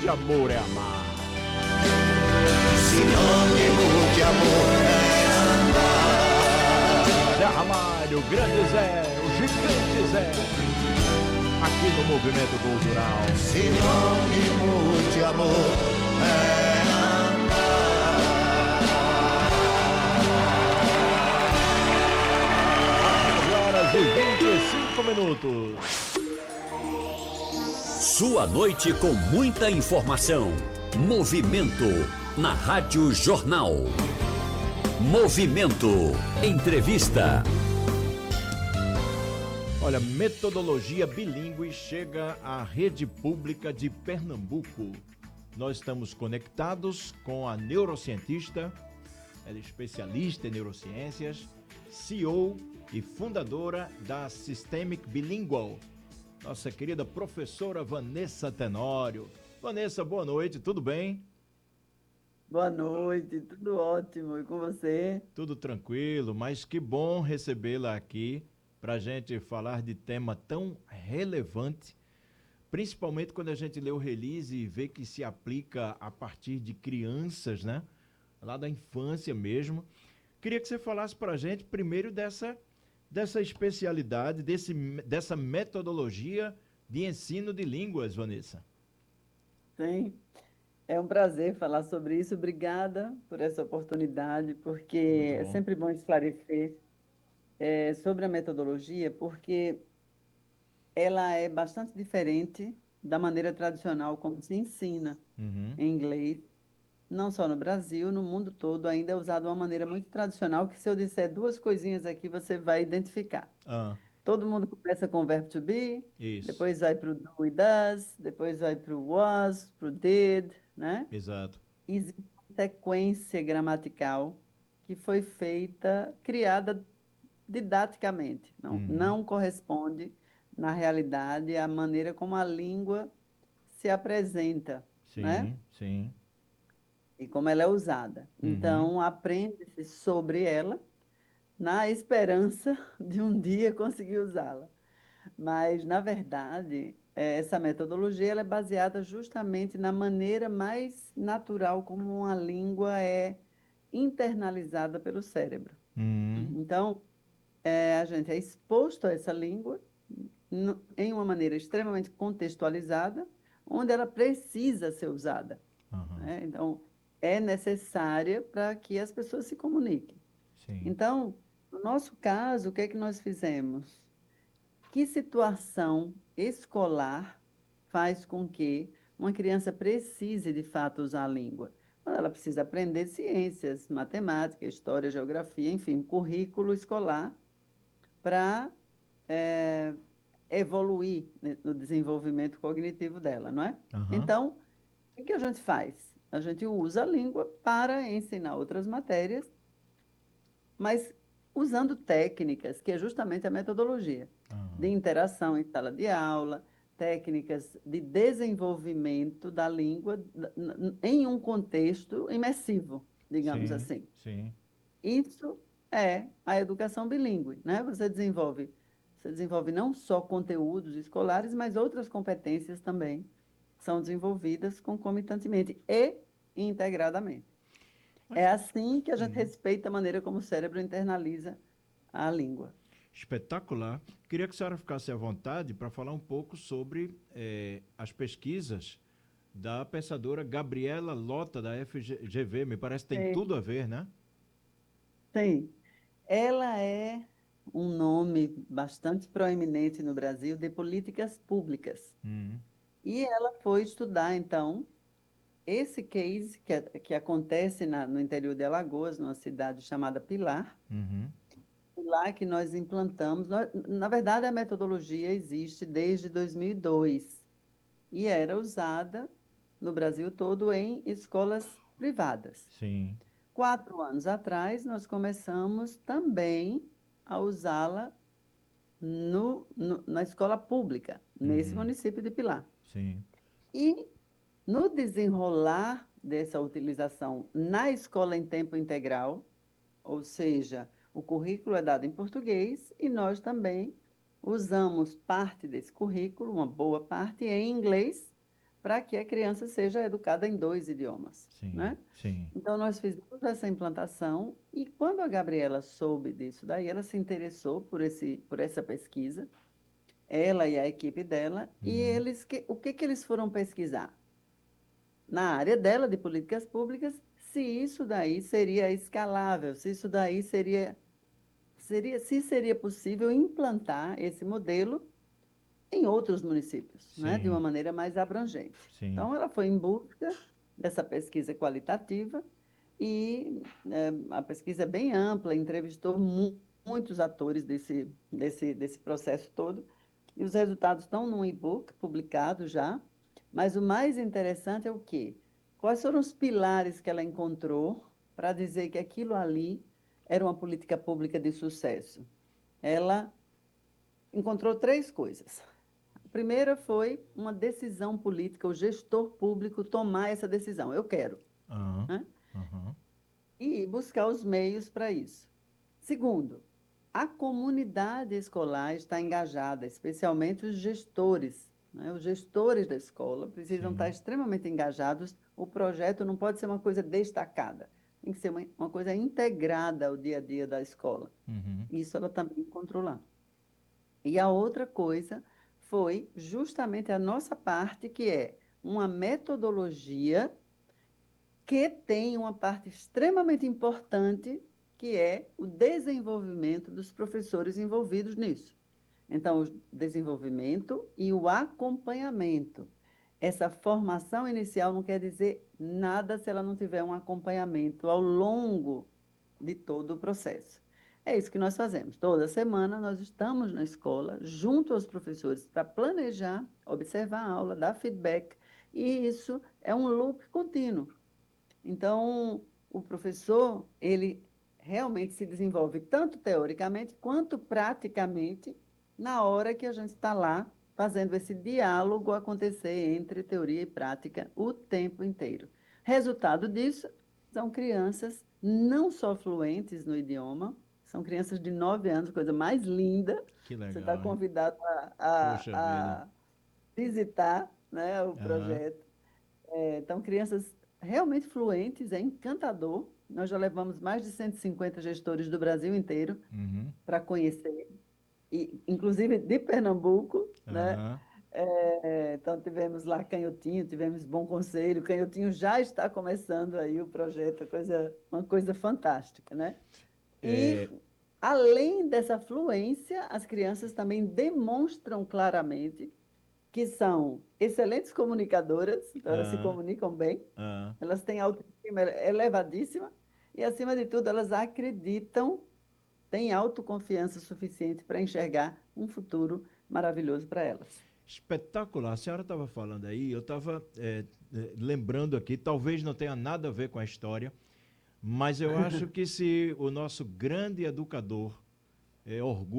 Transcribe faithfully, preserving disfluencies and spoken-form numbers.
amor é amar. Sinônimo de amor é amar. Zé Ramalho, o grande Zé, o gigante Zé, aqui no Movimento Cultural. Sinônimo de amor é Horas e vinte e cinco minutos. Sua noite com muita informação. Movimento na Rádio Jornal. Movimento. Entrevista. Olha, metodologia bilíngue chega à rede pública de Pernambuco. Nós estamos conectados com a neurocientista, ela é especialista em neurociências, C E O e fundadora da Systemic Bilingual, nossa querida professora Vanessa Tenório. Vanessa, boa noite, tudo bem? Boa noite, tudo ótimo. E com você? Tudo tranquilo, mas que bom recebê-la aqui para a gente falar de tema tão relevante, principalmente quando a gente lê o release e vê que se aplica a partir de crianças, né? Lá da infância mesmo. Queria que você falasse para a gente primeiro dessa, dessa especialidade, desse, dessa metodologia de ensino de línguas, Vanessa. Sim, é um prazer falar sobre isso. Obrigada por essa oportunidade, porque Muito é bom. sempre bom esclarecer é, sobre a metodologia, porque ela é bastante diferente da maneira tradicional como se ensina Uhum. em inglês. Não só no Brasil, no mundo todo, ainda é usado de uma maneira muito tradicional, que se eu disser duas coisinhas aqui, você vai identificar. Ah, Todo mundo começa com o verbo to be, isso, depois vai para o do e does, depois vai para o was, para o did, né? exato. Existe uma sequência gramatical que foi feita, criada didaticamente. Não, Uhum. não corresponde, na realidade, à maneira como a língua se apresenta, né? Sim, sim. E como ela é usada. Uhum. Então, aprende-se sobre ela na esperança de um dia conseguir usá-la. Mas, na verdade, eh, essa metodologia ela é baseada justamente na maneira mais natural como uma língua é internalizada pelo cérebro. Uhum. Então, eh, a gente é exposto a essa língua no- em uma maneira extremamente contextualizada, onde ela precisa ser usada, Aham. né? Então, é necessária para que as pessoas se comuniquem. Sim. Então, no nosso caso, o que é que nós fizemos? Que situação escolar faz com que uma criança precise, de fato, usar a língua? Quando ela precisa aprender ciências, matemática, história, geografia, enfim, um currículo escolar para eh, evoluir né, no desenvolvimento cognitivo dela, não é? Aham. Então, o que a gente faz? A gente usa a língua para ensinar outras matérias, mas usando técnicas, que é justamente a metodologia de Aham. interação em sala de aula, técnicas de desenvolvimento da língua n- n- em um contexto imersivo, digamos Sim, assim. sim. Isso é a educação bilíngue, né? Você desenvolve, você desenvolve não só conteúdos escolares, mas outras competências também são desenvolvidas concomitantemente e integradamente. É Mas, assim que a gente uhum. respeita a maneira como o cérebro internaliza a língua. Espetacular. Queria que a senhora ficasse à vontade para falar um pouco sobre eh, as pesquisas da pensadora Gabriela Lota, da F G V. Me parece que tem tudo Sim. a ver, né? Sim, ela é um nome bastante proeminente no Brasil de políticas públicas. Uhum. E ela foi estudar, então, esse case que, a- que acontece na- no interior de Alagoas, numa cidade chamada Pilar, Uhum. lá que nós implantamos. Nós- na verdade, a metodologia existe desde dois mil e dois e era usada no Brasil todo em escolas privadas. Sim. Quatro anos atrás, nós começamos também a usá-la no, no- na escola pública, nesse Uhum. município de Pilar. Sim. E no desenrolar dessa utilização na escola em tempo integral, ou seja, o currículo é dado em português e nós também usamos parte desse currículo, uma boa parte, em inglês, para que a criança seja educada em dois idiomas, Sim, né? sim. Então, nós fizemos essa implantação e quando a Gabriela soube disso, daí ela se interessou por esse, por essa pesquisa, ela e a equipe dela, e Uhum. eles, que, o que que eles foram pesquisar? Na área dela, de políticas públicas, se isso daí seria escalável, se isso daí seria, seria, se seria possível implantar esse modelo em outros municípios, né, de uma Sim, maneira mais abrangente. sim. Então, ela foi em busca dessa pesquisa qualitativa e eh, a pesquisa é bem ampla, entrevistou mu- muitos atores desse, desse, desse processo todo, e os resultados estão num e-book publicado já, mas o mais interessante é o quê? Quais foram os pilares que ela encontrou para dizer que aquilo ali era uma política pública de sucesso? Ela encontrou três coisas. A primeira foi uma decisão política, o gestor público tomar essa decisão. Eu quero, Aham, né? aham. E buscar os meios para isso. Segundo, a comunidade escolar está engajada, especialmente os gestores, né? Os gestores da escola precisam estar Sim. extremamente engajados. O projeto não pode ser uma coisa destacada, tem que ser uma, uma coisa integrada ao dia a dia da escola. Uhum. Isso ela também encontrou lá. E a outra coisa foi justamente a nossa parte, que é uma metodologia que tem uma parte extremamente importante, que é o desenvolvimento dos professores envolvidos nisso. Então, o desenvolvimento e o acompanhamento. Essa formação inicial não quer dizer nada se ela não tiver um acompanhamento ao longo de todo o processo. É isso que nós fazemos. Toda semana nós estamos na escola, junto aos professores, para planejar, observar a aula, dar feedback, e isso é um loop contínuo. Então, o professor, ele realmente se desenvolve tanto teoricamente quanto praticamente na hora que a gente está lá fazendo esse diálogo acontecer entre teoria e prática o tempo inteiro. Resultado disso são crianças não só fluentes no idioma, são crianças de nove anos, coisa mais linda. Que Você está legal, hein? convidado a, Poxa vida. a, a visitar, né, o Aham. projeto. É, então, crianças realmente fluentes, é encantador. Nós já levamos mais de cento e cinquenta gestores do Brasil inteiro Uhum. para conhecer, e, inclusive de Pernambuco, né? Aham. É, então, tivemos lá Canhotinho, tivemos Bom Conselho. Canhotinho já está começando aí o projeto, coisa, uma coisa fantástica, né? E, É, além dessa fluência, as crianças também demonstram claramente que são excelentes comunicadoras, então elas se aham, comunicam bem, aham. elas têm autoestima elevadíssima e, acima de tudo, elas acreditam, têm autoconfiança suficiente para enxergar um futuro maravilhoso para elas. Espetacular. A senhora estava falando aí, eu estava lembrando aqui, talvez não tenha nada a ver com a história, mas eu acho que se o nosso grande educador, é, orgulho,